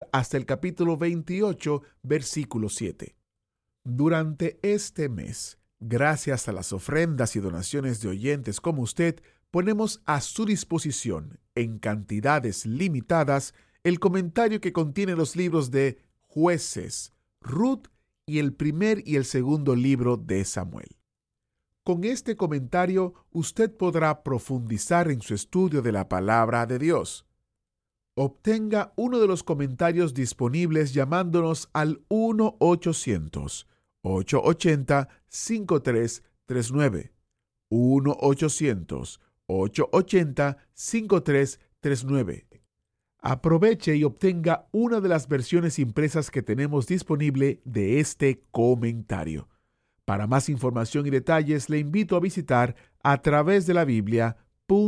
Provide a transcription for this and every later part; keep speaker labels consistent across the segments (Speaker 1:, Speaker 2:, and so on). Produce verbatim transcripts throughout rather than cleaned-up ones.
Speaker 1: hasta el capítulo veintiocho, versículo siete. Durante este mes, gracias a las ofrendas y donaciones de oyentes como usted, ponemos a su disposición, en cantidades limitadas, el comentario que contiene los libros de Jueces, Ruth y el primer y el segundo libro de Samuel. Con este comentario, usted podrá profundizar en su estudio de la palabra de Dios. Obtenga uno de los comentarios disponibles llamándonos al uno ochocientos, ochocientos ochenta, cincuenta y tres treinta y nueve. uno ochocientos, ochocientos ochenta, cincuenta y tres treinta y nueve. Aproveche y obtenga una de las versiones impresas que tenemos disponible de este comentario. Para más información y detalles, le invito a visitar a través de la Biblia.org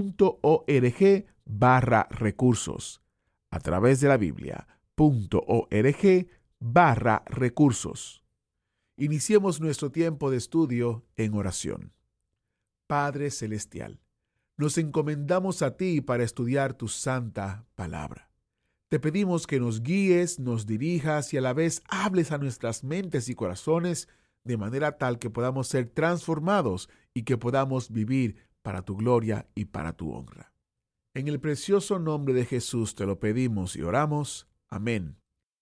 Speaker 1: barra recursos. A través de la Biblia.org barra recursos. Iniciemos nuestro tiempo de estudio en oración. Padre Celestial, nos encomendamos a ti para estudiar tu santa palabra. Te pedimos que nos guíes, nos dirijas y a la vez hables a nuestras mentes y corazones de manera tal que podamos ser transformados y que podamos vivir para tu gloria y para tu honra. En el precioso nombre de Jesús te lo pedimos y oramos. Amén.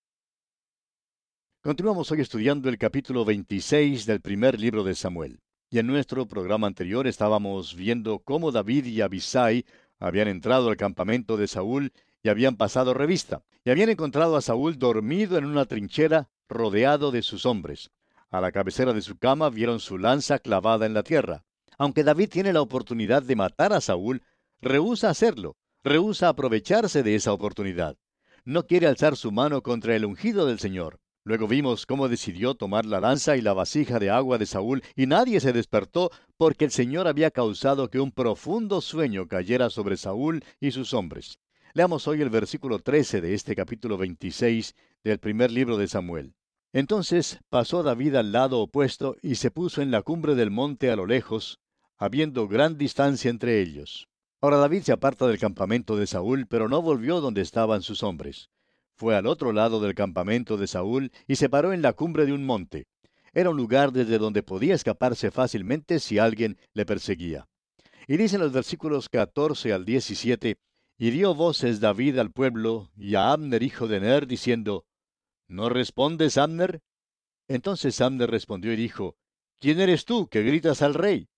Speaker 2: Continuamos hoy estudiando el capítulo veintiséis del primer libro de Samuel. Y en nuestro programa anterior estábamos viendo cómo David y Abisai habían entrado al campamento de Saúl y habían pasado revista, y habían encontrado a Saúl dormido en una trinchera rodeado de sus hombres. A la cabecera de su cama vieron su lanza clavada en la tierra. Aunque David tiene la oportunidad de matar a Saúl, rehúsa hacerlo, rehúsa aprovecharse de esa oportunidad. No quiere alzar su mano contra el ungido del Señor. Luego vimos cómo decidió tomar la lanza y la vasija de agua de Saúl, y nadie se despertó porque el Señor había causado que un profundo sueño cayera sobre Saúl y sus hombres. Leamos hoy el versículo trece de este capítulo veintiséis del primer libro de Samuel. Entonces pasó David al lado opuesto y se puso en la cumbre del monte a lo lejos, habiendo gran distancia entre ellos. Ahora David se aparta del campamento de Saúl, pero no volvió donde estaban sus hombres. Fue al otro lado del campamento de Saúl y se paró en la cumbre de un monte. Era un lugar desde donde podía escaparse fácilmente si alguien le perseguía. Y dicen los versículos catorce al diecisiete, y dio voces David al pueblo y a Abner hijo de Ner, diciendo, ¿No respondes, Abner? Entonces Abner respondió y dijo, ¿Quién eres tú que gritas al rey?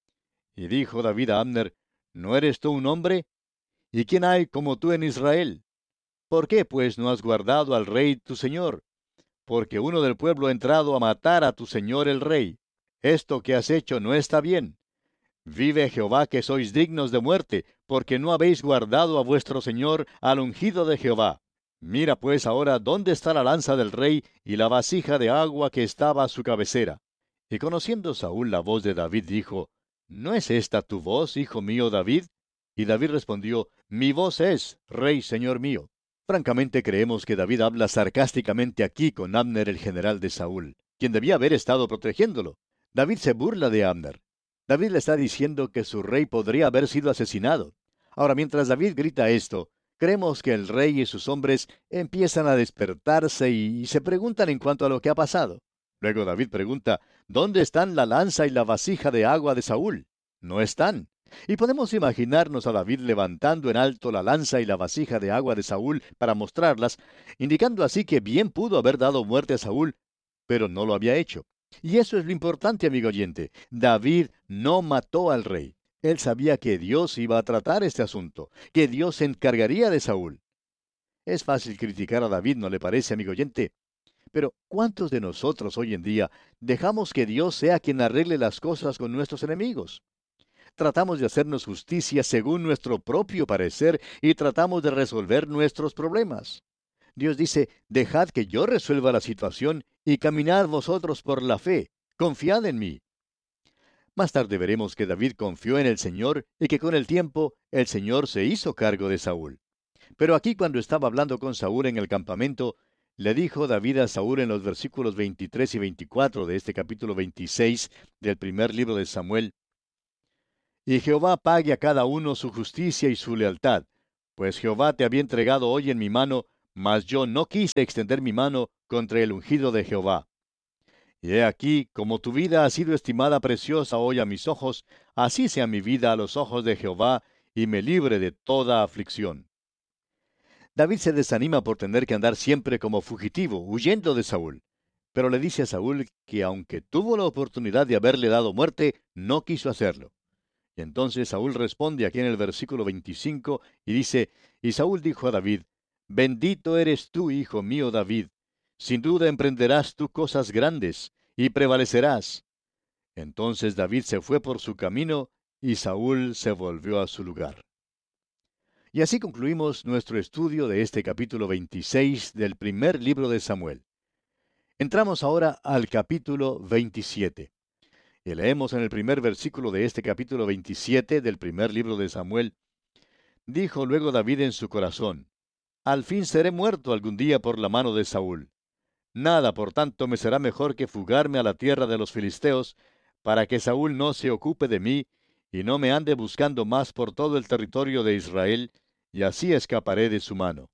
Speaker 2: Y dijo David a Abner, ¿No eres tú un hombre? ¿Y quién hay como tú en Israel? ¿Por qué, pues, no has guardado al rey tu señor? Porque uno del pueblo ha entrado a matar a tu señor el rey. Esto que has hecho no está bien. Vive Jehová que sois dignos de muerte, porque no habéis guardado a vuestro señor al ungido de Jehová. Mira pues ahora dónde está la lanza del rey y la vasija de agua que estaba a su cabecera. Y conociendo Saúl la voz de David, dijo, ¿No es esta tu voz, hijo mío David? Y David respondió, Mi voz es, rey, señor mío. Francamente creemos que David habla sarcásticamente aquí con Abner, el general de Saúl, quien debía haber estado protegiéndolo. David se burla de Abner. David le está diciendo que su rey podría haber sido asesinado. Ahora, mientras David grita esto, creemos que el rey y sus hombres empiezan a despertarse y, y se preguntan en cuanto a lo que ha pasado. Luego David pregunta, ¿dónde están la lanza y la vasija de agua de Saúl? No están. Y podemos imaginarnos a David levantando en alto la lanza y la vasija de agua de Saúl para mostrarlas, indicando así que bien pudo haber dado muerte a Saúl, pero no lo había hecho. Y eso es lo importante, amigo oyente. David no mató al rey. Él sabía que Dios iba a tratar este asunto, que Dios se encargaría de Saúl. Es fácil criticar a David, ¿no le parece, amigo oyente? Pero ¿cuántos de nosotros hoy en día dejamos que Dios sea quien arregle las cosas con nuestros enemigos? Tratamos de hacernos justicia según nuestro propio parecer y tratamos de resolver nuestros problemas. Dios dice, dejad que yo resuelva la situación y caminad vosotros por la fe. Confiad en mí. Más tarde veremos que David confió en el Señor y que con el tiempo el Señor se hizo cargo de Saúl. Pero aquí cuando estaba hablando con Saúl en el campamento, le dijo David a Saúl en los versículos veintitrés y veinticuatro de este capítulo veintiséis del primer libro de Samuel, y Jehová pague a cada uno su justicia y su lealtad, pues Jehová te había entregado hoy en mi mano mas yo no quise extender mi mano contra el ungido de Jehová. Y he aquí, como tu vida ha sido estimada preciosa hoy a mis ojos, así sea mi vida a los ojos de Jehová, y me libre de toda aflicción. David se desanima por tener que andar siempre como fugitivo, huyendo de Saúl. Pero le dice a Saúl que aunque tuvo la oportunidad de haberle dado muerte, no quiso hacerlo. Y entonces Saúl responde aquí en el versículo veinticinco y dice, y Saúl dijo a David, Bendito eres tú, hijo mío David, sin duda emprenderás tú cosas grandes, y prevalecerás. Entonces David se fue por su camino, y Saúl se volvió a su lugar. Y así concluimos nuestro estudio de este capítulo veintiséis del primer libro de Samuel. Entramos ahora al capítulo veintisiete. Y leemos en el primer versículo de este capítulo veintisiete del primer libro de Samuel, dijo luego David en su corazón, Al fin seré muerto algún día por la mano de Saúl. Nada, por tanto, me será mejor que fugarme a la tierra de los filisteos, para que Saúl no se ocupe de mí, y no me ande buscando más por todo el territorio de Israel, y así escaparé de su mano.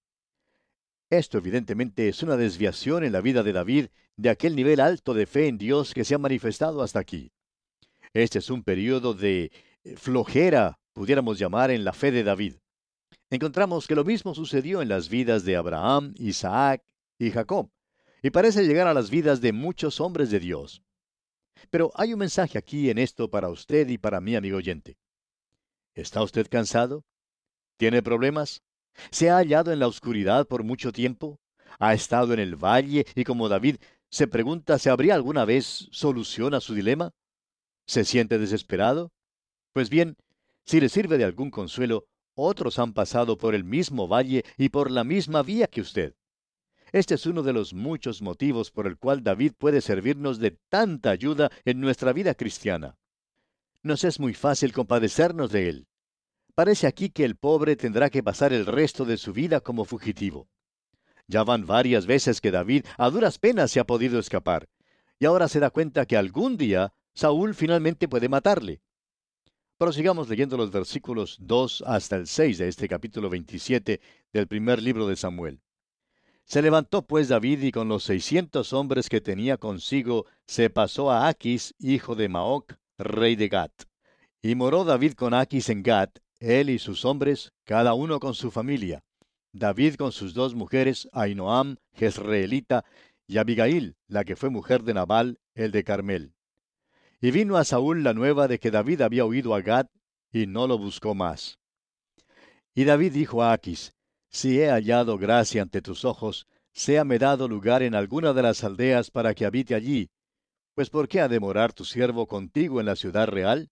Speaker 2: Esto evidentemente es una desviación en la vida de David de aquel nivel alto de fe en Dios que se ha manifestado hasta aquí. Este es un periodo de eh, flojera, pudiéramos llamar, en la fe de David. Encontramos que lo mismo sucedió en las vidas de Abraham, Isaac y Jacob, y parece llegar a las vidas de muchos hombres de Dios. Pero hay un mensaje aquí en esto para usted y para mí, amigo oyente. ¿Está usted cansado? ¿Tiene problemas? ¿Se ha hallado en la oscuridad por mucho tiempo? ¿Ha estado en el valle y como David se pregunta si habría alguna vez solución a su dilema? ¿Se siente desesperado? Pues bien, si le sirve de algún consuelo, otros han pasado por el mismo valle y por la misma vía que usted. Este es uno de los muchos motivos por el cual David puede servirnos de tanta ayuda en nuestra vida cristiana. Nos es muy fácil compadecernos de él. Parece aquí que el pobre tendrá que pasar el resto de su vida como fugitivo. Ya van varias veces que David a duras penas se ha podido escapar, y ahora se da cuenta que algún día Saúl finalmente puede matarle. Prosigamos leyendo los versículos dos hasta el seis de este capítulo veintisiete del primer libro de Samuel. Se levantó pues David y con los seiscientos hombres que tenía consigo se pasó a Aquis, hijo de Maoc, rey de Gat. Y moró David con Aquis en Gat, él y sus hombres, cada uno con su familia. David con sus dos mujeres, Ahinoam, jezreelita, y Abigail, la que fue mujer de Nabal, el de Carmel. Y vino a Saúl la nueva de que David había huido a Gat, y no lo buscó más. Y David dijo a Aquis, Si he hallado gracia ante tus ojos, séame dado lugar en alguna de las aldeas para que habite allí, pues ¿por qué ha de morar tu siervo contigo en la ciudad real?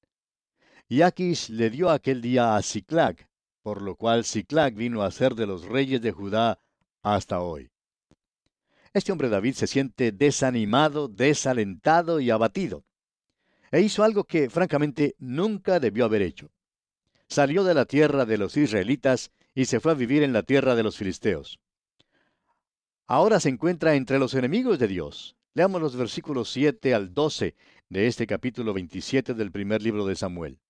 Speaker 2: Y Aquis le dio aquel día a Siclag, por lo cual Siclag vino a ser de los reyes de Judá hasta hoy. Este hombre David se siente desanimado, desalentado y abatido. E hizo algo que, francamente, nunca debió haber hecho. Salió de la tierra de los israelitas y se fue a vivir en la tierra de los filisteos. Ahora se encuentra entre los enemigos de Dios. Leamos los versículos siete al doce de este capítulo veintisiete del primer libro de Samuel.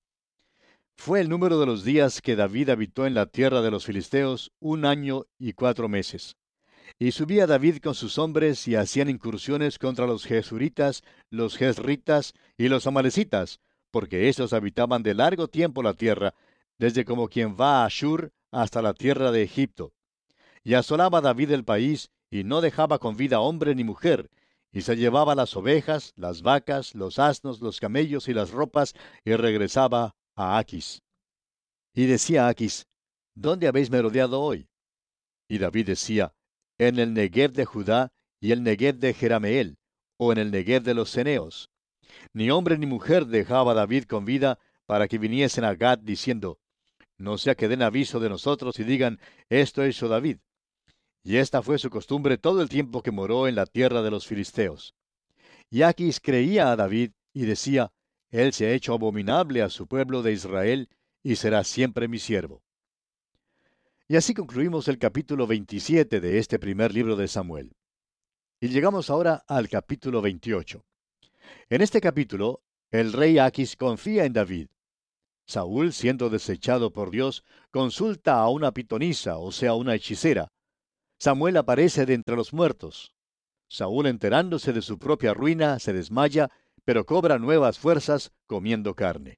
Speaker 2: Fue el número de los días que David habitó en la tierra de los filisteos un año y cuatro meses. Y subía David con sus hombres y hacían incursiones contra los jesuritas, los jezritas y los amalecitas, porque estos habitaban de largo tiempo la tierra, desde como quien va a Ashur hasta la tierra de Egipto. Y asolaba David el país, y no dejaba con vida hombre ni mujer, y se llevaba las ovejas, las vacas, los asnos, los camellos y las ropas, y regresaba a Aquis. Y decía Aquis, ¿dónde habéis merodeado hoy? Y David decía, en el Negev de Judá y el Negev de Jerameel, o en el Negev de los ceneos. Ni hombre ni mujer dejaba David con vida para que viniesen a Gad diciendo, no sea que den aviso de nosotros y digan, esto hizo David. Y esta fue su costumbre todo el tiempo que moró en la tierra de los filisteos. Y Aquis creía a David y decía, él se ha hecho abominable a su pueblo de Israel y será siempre mi siervo. Y así concluimos el capítulo veintisiete de este primer libro de Samuel. Y llegamos ahora al capítulo veintiocho. En este capítulo, el rey Aquis confía en David. Saúl, siendo desechado por Dios, consulta a una pitonisa, o sea, una hechicera. Samuel aparece de entre los muertos. Saúl, enterándose de su propia ruina, se desmaya, pero cobra nuevas fuerzas comiendo carne.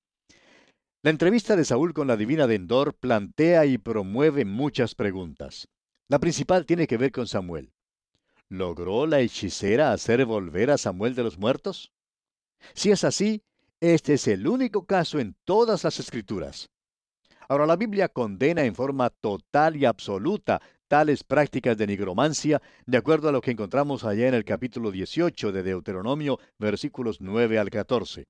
Speaker 2: La entrevista de Saúl con la divina de Endor plantea y promueve muchas preguntas. La principal tiene que ver con Samuel. ¿Logró la hechicera hacer volver a Samuel de los muertos? Si es así, este es el único caso en todas las Escrituras. Ahora, la Biblia condena en forma total y absoluta tales prácticas de nigromancia, de acuerdo a lo que encontramos allá en el capítulo dieciocho de Deuteronomio, versículos nueve al catorce.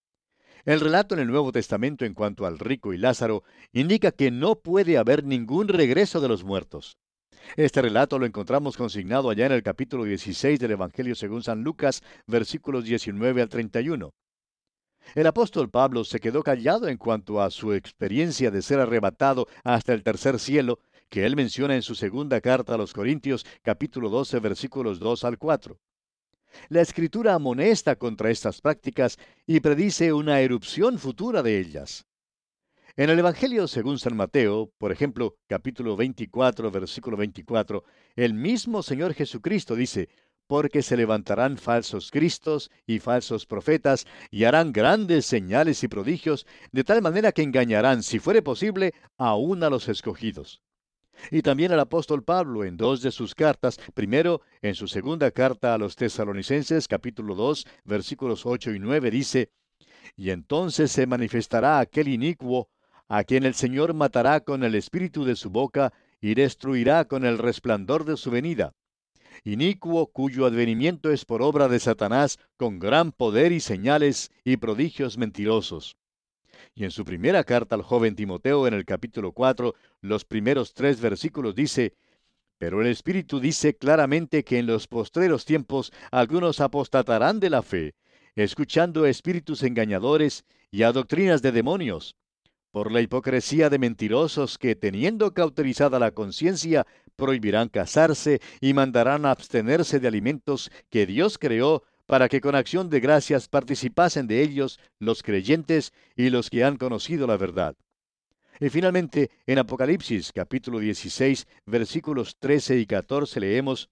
Speaker 2: El relato en el Nuevo Testamento en cuanto al rico y Lázaro indica que no puede haber ningún regreso de los muertos. Este relato lo encontramos consignado allá en el capítulo dieciséis del Evangelio según San Lucas, versículos diecinueve al treinta y uno. El apóstol Pablo se quedó callado en cuanto a su experiencia de ser arrebatado hasta el tercer cielo, que él menciona en su segunda carta a los Corintios, capítulo doce, versículos dos al cuatro. La Escritura amonesta contra estas prácticas y predice una erupción futura de ellas. En el Evangelio según San Mateo, por ejemplo, capítulo veinticuatro, versículo veinticuatro, el mismo Señor Jesucristo dice: porque se levantarán falsos cristos y falsos profetas, y harán grandes señales y prodigios, de tal manera que engañarán, si fuere posible, aún a los escogidos. Y también el apóstol Pablo, en dos de sus cartas, primero en su segunda carta a los Tesalonicenses, capítulo dos, versículos ocho y nueve, dice: y entonces se manifestará aquel inicuo, a quien el Señor matará con el espíritu de su boca, y destruirá con el resplandor de su venida. Inicuo cuyo advenimiento es por obra de Satanás, con gran poder y señales y prodigios mentirosos. Y en su primera carta al joven Timoteo, en el capítulo cuatro, los primeros tres versículos dice: pero el Espíritu dice claramente que en los postreros tiempos algunos apostatarán de la fe, escuchando a espíritus engañadores y a doctrinas de demonios, por la hipocresía de mentirosos que, teniendo cauterizada la conciencia, prohibirán casarse y mandarán abstenerse de alimentos que Dios creó, para que con acción de gracias participasen de ellos los creyentes y los que han conocido la verdad. Y finalmente, en Apocalipsis capítulo dieciséis, versículos trece y catorce leemos: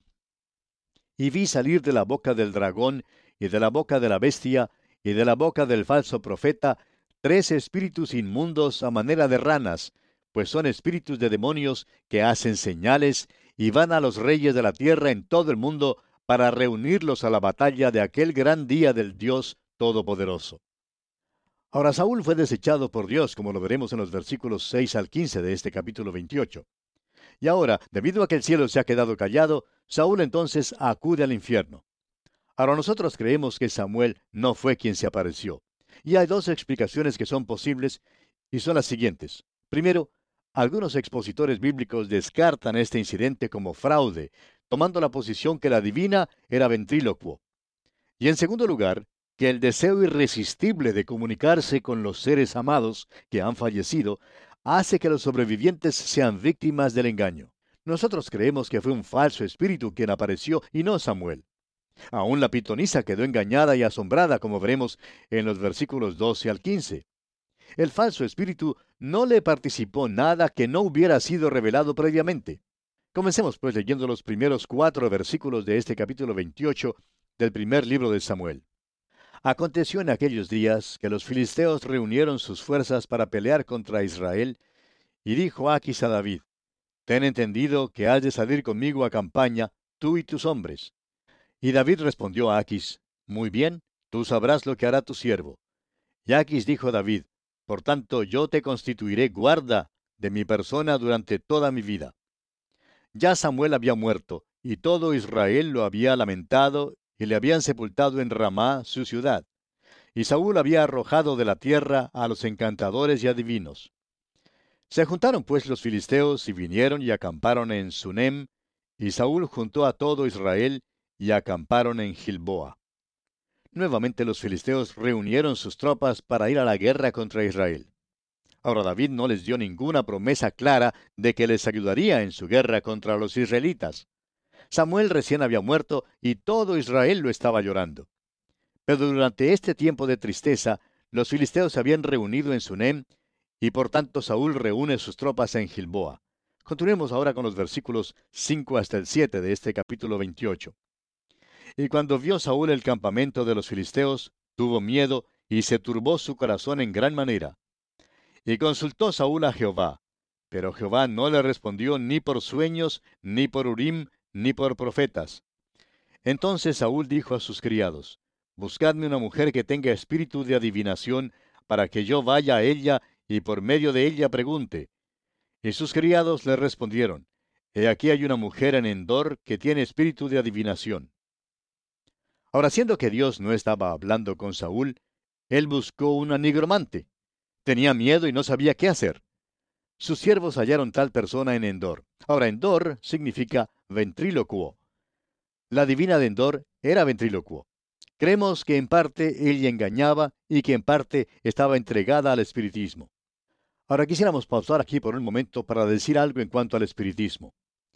Speaker 2: y vi salir de la boca del dragón, y de la boca de la bestia, y de la boca del falso profeta, tres espíritus inmundos a manera de ranas, pues son espíritus de demonios que hacen señales, y van a los reyes de la tierra en todo el mundo, para reunirlos a la batalla de aquel gran día del Dios Todopoderoso. Ahora, Saúl fue desechado por Dios, como lo veremos en los versículos seis al quince de este capítulo veintiocho. Y ahora, debido a que el cielo se ha quedado callado, Saúl entonces acude al infierno. Ahora, nosotros creemos que Samuel no fue quien se apareció. Y hay dos explicaciones que son posibles, y son las siguientes. Primero, algunos expositores bíblicos descartan este incidente como fraude, tomando la posición que la divina era ventrílocuo. Y en segundo lugar, que el deseo irresistible de comunicarse con los seres amados que han fallecido hace que los sobrevivientes sean víctimas del engaño. Nosotros creemos que fue un falso espíritu quien apareció y no Samuel. Aún la pitonisa quedó engañada y asombrada, como veremos en los versículos doce al quince. El falso espíritu no le participó nada que no hubiera sido revelado previamente. Comencemos pues leyendo los primeros cuatro versículos de este capítulo veintiocho del primer libro de Samuel. Aconteció en aquellos días que los filisteos reunieron sus fuerzas para pelear contra Israel, y dijo Aquis a David: ten entendido que has de salir conmigo a campaña, tú y tus hombres. Y David respondió a Aquis: muy bien, tú sabrás lo que hará tu siervo. Y Aquis dijo a David: por tanto yo te constituiré guarda de mi persona durante toda mi vida. Ya Samuel había muerto, y todo Israel lo había lamentado, y le habían sepultado en Ramá, su ciudad. Y Saúl había arrojado de la tierra a los encantadores y adivinos. Se juntaron pues los filisteos, y vinieron y acamparon en Sunem, y Saúl juntó a todo Israel, y acamparon en Gilboa. Nuevamente los filisteos reunieron sus tropas para ir a la guerra contra Israel. Ahora David no les dio ninguna promesa clara de que les ayudaría en su guerra contra los israelitas. Samuel recién había muerto y todo Israel lo estaba llorando. Pero durante este tiempo de tristeza, los filisteos se habían reunido en Sunem, y por tanto Saúl reúne sus tropas en Gilboa. Continuemos ahora con los versículos cinco hasta el siete de este capítulo veintiocho. Y cuando vio Saúl el campamento de los filisteos, tuvo miedo y se turbó su corazón en gran manera. Y consultó Saúl a Jehová, pero Jehová no le respondió ni por sueños, ni por Urim, ni por profetas. Entonces Saúl dijo a sus criados, Buscadme una mujer que tenga espíritu de adivinación, para que yo vaya a ella y por medio de ella pregunte. Y sus criados le respondieron, He aquí hay una mujer en Endor que tiene espíritu de adivinación. Ahora, siendo que Dios no estaba hablando con Saúl, él buscó una nigromante. Tenía miedo y no sabía qué hacer. Sus siervos hallaron tal persona en Endor. Ahora, Endor significa ventrílocuo. La divina de Endor era ventrílocuo. Creemos que en parte ella engañaba y que en parte estaba entregada al espiritismo. Ahora quisiéramos pausar aquí por un momento para decir algo en cuanto al espiritismo.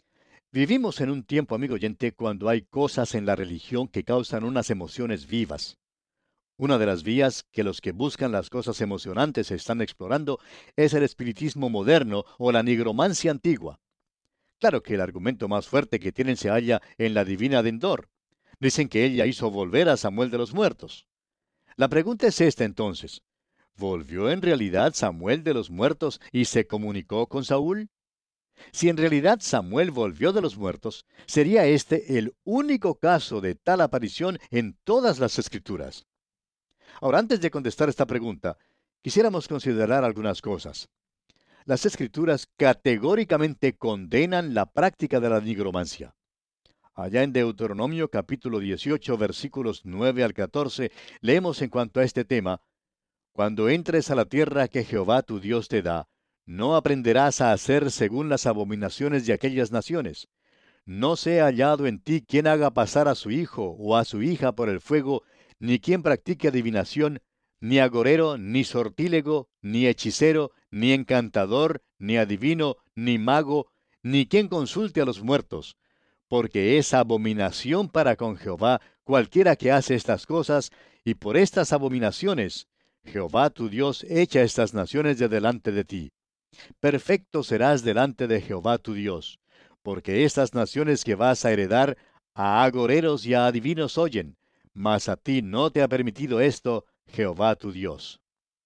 Speaker 2: Vivimos en un tiempo, amigo oyente, cuando hay cosas en la religión que causan unas emociones vivas. Una de las vías que los que buscan las cosas emocionantes están explorando es el espiritismo moderno o la nigromancia antigua. Claro que el argumento más fuerte que tienen se halla en la divina de Endor. Dicen que ella hizo volver a Samuel de los muertos. La pregunta es esta entonces. ¿Volvió en realidad Samuel de los muertos y se comunicó con Saúl? Si en realidad Samuel volvió de los muertos, sería este el único caso de tal aparición en todas las Escrituras. Ahora, antes de contestar esta pregunta, quisiéramos considerar algunas cosas. Las Escrituras categóricamente condenan la práctica de la nigromancia. Allá en Deuteronomio capítulo dieciocho, versículos nueve al catorce, leemos en cuanto a este tema, Cuando entres a la tierra que Jehová tu Dios te da, no aprenderás a hacer según las abominaciones de aquellas naciones. No sea hallado en ti quien haga pasar a su hijo o a su hija por el fuego, ni quien practique adivinación, ni agorero, ni sortílego, ni hechicero, ni encantador, ni adivino, ni mago, ni quien consulte a los muertos, porque es abominación para con Jehová cualquiera que hace estas cosas, y por estas abominaciones Jehová tu Dios echa estas naciones de delante de ti. Perfecto serás delante de Jehová tu Dios, porque estas naciones que vas a heredar a agoreros y a adivinos oyen, mas a ti no te ha permitido esto Jehová tu Dios.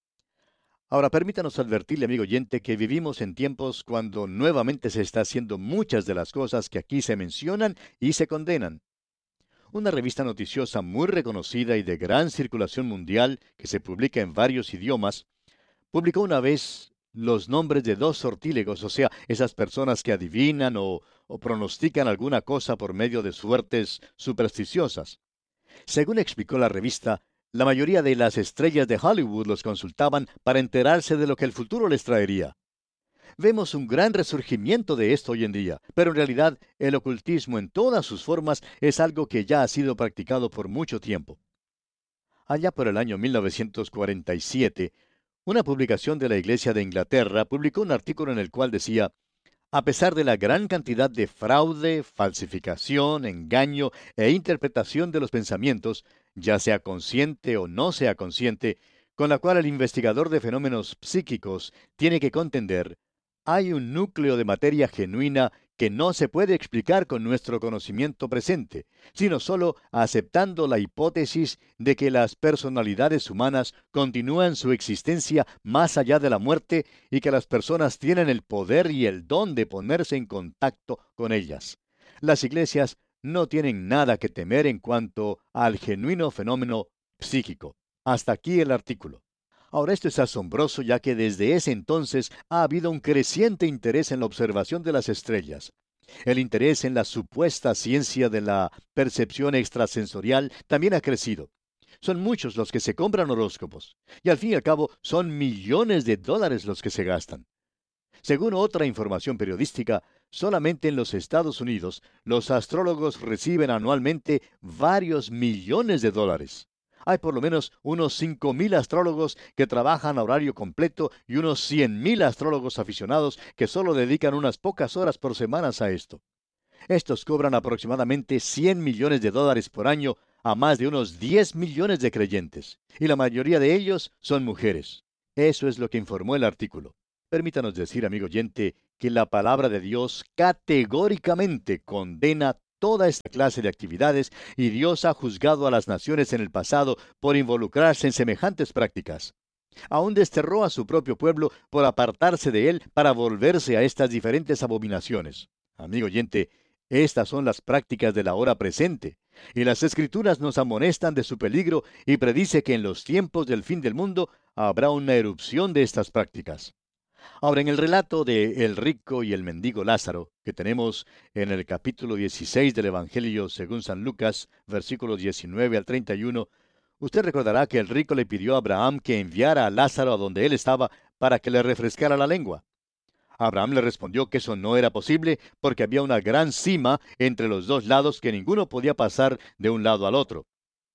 Speaker 2: Ahora permítanos advertirle, amigo oyente, que vivimos en tiempos cuando nuevamente se está haciendo muchas de las cosas que aquí se mencionan y se condenan. Una revista noticiosa muy reconocida y de gran circulación mundial, que se publica en varios idiomas, publicó una vez los nombres de dos sortílegos, o sea, esas personas que adivinan o, o pronostican alguna cosa por medio de suertes supersticiosas. Según explicó la revista, la mayoría de las estrellas de Hollywood los consultaban para enterarse de lo que el futuro les traería. Vemos un gran resurgimiento de esto hoy en día, pero en realidad el ocultismo en todas sus formas es algo que ya ha sido practicado por mucho tiempo. Allá por el año mil novecientos cuarenta y siete, una publicación de la Iglesia de Inglaterra publicó un artículo en el cual decía, a pesar de la gran cantidad de fraude, falsificación, engaño e interpretación de los pensamientos, ya sea consciente o no sea consciente, con la cual el investigador de fenómenos psíquicos tiene que contender, hay un núcleo de materia genuina que no se puede explicar con nuestro conocimiento presente, sino solo aceptando la hipótesis de que las personalidades humanas continúan su existencia más allá de la muerte y que las personas tienen el poder y el don de ponerse en contacto con ellas. Las iglesias no tienen nada que temer en cuanto al genuino fenómeno psíquico. Hasta aquí el artículo. Ahora esto es asombroso ya que desde ese entonces ha habido un creciente interés en la observación de las estrellas. El interés en la supuesta ciencia de la percepción extrasensorial también ha crecido. Son muchos los que se compran horóscopos, y al fin y al cabo son millones de dólares los que se gastan. Según otra información periodística, solamente en los Estados Unidos los astrólogos reciben anualmente varios millones de dólares. Hay por lo menos unos cinco mil astrólogos que trabajan a horario completo y unos cien mil astrólogos aficionados que solo dedican unas pocas horas por semana a esto. Estos cobran aproximadamente cien millones de dólares por año a más de unos diez millones de creyentes, y la mayoría de ellos son mujeres. Eso es lo que informó el artículo. Permítanos decir, amigo oyente, que la palabra de Dios categóricamente condena toda esta clase de actividades y Dios ha juzgado a las naciones en el pasado por involucrarse en semejantes prácticas. Aún desterró a su propio pueblo por apartarse de él para volverse a estas diferentes abominaciones. Amigo oyente, estas son las prácticas de la hora presente, y las Escrituras nos amonestan de su peligro y predice que en los tiempos del fin del mundo habrá una erupción de estas prácticas. Ahora, en el relato de el rico y el mendigo Lázaro, que tenemos en el capítulo dieciséis del Evangelio según San Lucas, versículos diecinueve al treinta y uno, usted recordará que el rico le pidió a Abraham que enviara a Lázaro a donde él estaba para que le refrescara la lengua. Abraham le respondió que eso no era posible porque había una gran sima entre los dos lados que ninguno podía pasar de un lado al otro.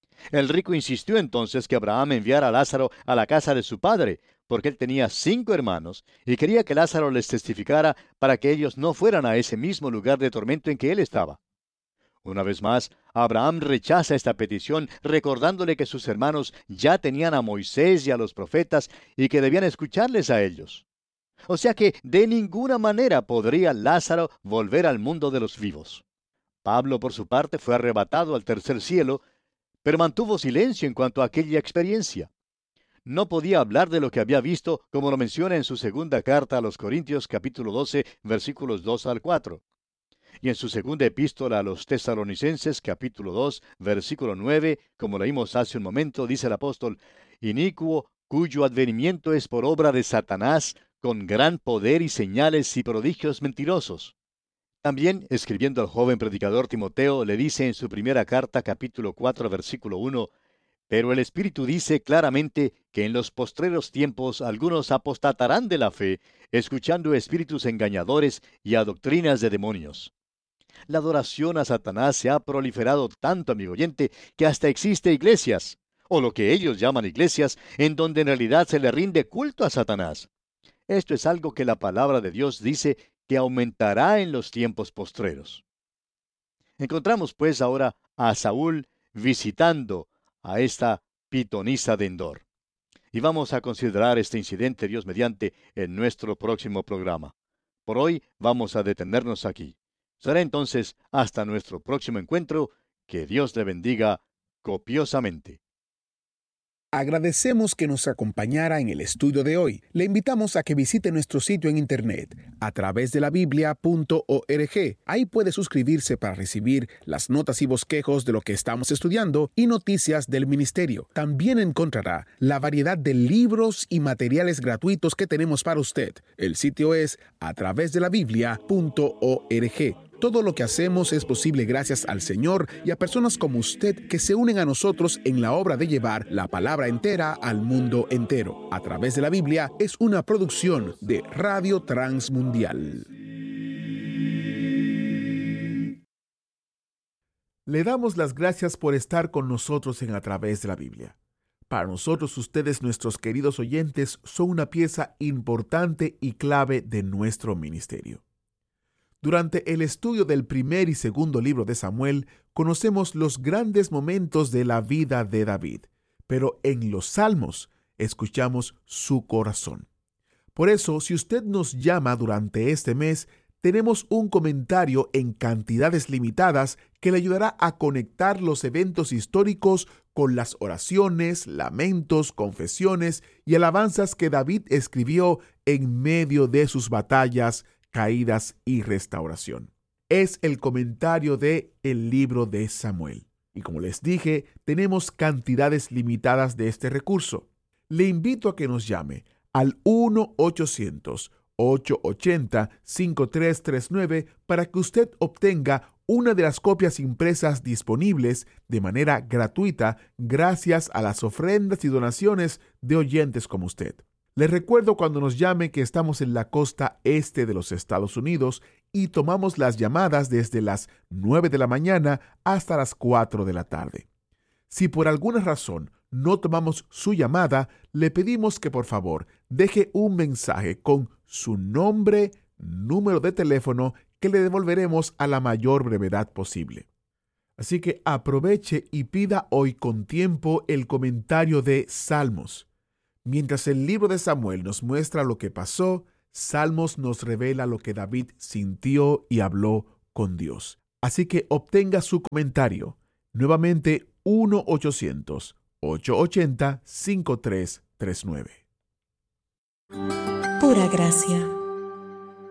Speaker 2: El rico insistió entonces que Abraham enviara a Lázaro a la casa de su padre, porque él tenía cinco hermanos y quería que Lázaro les testificara para que ellos no fueran a ese mismo lugar de tormento en que él estaba. Una vez más, Abraham rechaza esta petición, recordándole que sus hermanos ya tenían a Moisés y a los profetas y que debían escucharles a ellos. O sea que de ninguna manera podría Lázaro volver al mundo de los vivos. Pablo, por su parte, fue arrebatado al tercer cielo, pero mantuvo silencio en cuanto a aquella experiencia. No podía hablar de lo que había visto, como lo menciona en su segunda carta a los Corintios capítulo doce, versículos dos al cuatro. Y en su segunda epístola a los Tesalonicenses capítulo dos, versículo nueve, como leímos hace un momento, dice el apóstol, inicuo, cuyo advenimiento es por obra de Satanás, con gran poder y señales y prodigios mentirosos. También, escribiendo al joven predicador Timoteo, le dice en su primera carta, capítulo cuatro, versículo uno, pero el Espíritu dice claramente que en los postreros tiempos algunos apostatarán de la fe, escuchando espíritus engañadores y a doctrinas de demonios. La adoración a Satanás se ha proliferado tanto, amigo oyente, que hasta existe iglesias, o lo que ellos llaman iglesias, en donde en realidad se le rinde culto a Satanás. Esto es algo que la palabra de Dios dice que aumentará en los tiempos postreros. Encontramos pues ahora a Saúl visitando a esta pitonisa de Endor. Y vamos a considerar este incidente, Dios mediante, en nuestro próximo programa. Por hoy vamos a detenernos aquí. Será entonces hasta nuestro próximo encuentro. Que Dios le bendiga copiosamente.
Speaker 1: Agradecemos que nos acompañara en el estudio de hoy. Le invitamos a que visite nuestro sitio en internet a través de la biblia punto org. Ahí puede suscribirse para recibir las notas y bosquejos de lo que estamos estudiando y noticias del ministerio. También encontrará la variedad de libros y materiales gratuitos que tenemos para usted. El sitio es a través de la biblia punto org. Todo lo que hacemos es posible gracias al Señor y a personas como usted que se unen a nosotros en la obra de llevar la palabra entera al mundo entero. A través de la Biblia es una producción de Radio Transmundial. Le damos las gracias por estar con nosotros en A Través de la Biblia. Para nosotros, ustedes, nuestros queridos oyentes, son una pieza importante y clave de nuestro ministerio. Durante el estudio del primer y segundo libro de Samuel, conocemos los grandes momentos de la vida de David, pero en los Salmos escuchamos su corazón. Por eso, si usted nos llama durante este mes, tenemos un comentario en cantidades limitadas que le ayudará a conectar los eventos históricos con las oraciones, lamentos, confesiones y alabanzas que David escribió en medio de sus batallas, caídas y restauración. Es el comentario de el libro de Samuel. Y como les dije, tenemos cantidades limitadas de este recurso. Le invito a que nos llame al uno ochocientos, ocho ochenta, cinco tres tres nueve para que usted obtenga una de las copias impresas disponibles de manera gratuita gracias a las ofrendas y donaciones de oyentes como usted. Les recuerdo cuando nos llame que estamos en la costa este de los Estados Unidos y tomamos las llamadas desde las nueve de la mañana hasta las cuatro de la tarde. Si por alguna razón no tomamos su llamada, le pedimos que por favor deje un mensaje con su nombre, número de teléfono, que le devolveremos a la mayor brevedad posible. Así que aproveche y pida hoy con tiempo el comentario de Salmos. Mientras el libro de Samuel nos muestra lo que pasó, Salmos nos revela lo que David sintió y habló con Dios. Así que obtenga su comentario. Nuevamente, uno ochocientos, ochocientos ochenta, cincuenta y tres treinta y nueve.
Speaker 3: Pura gracia.